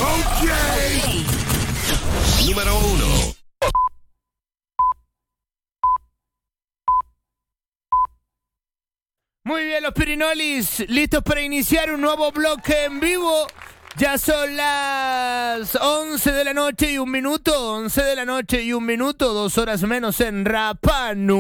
Okay. Número 1. Muy bien, los Pirinolis, listos para iniciar un nuevo bloque en vivo. Ya son las 11 de la noche y un minuto, 11 de la noche y un minuto, 2 horas menos en Rapa Nui.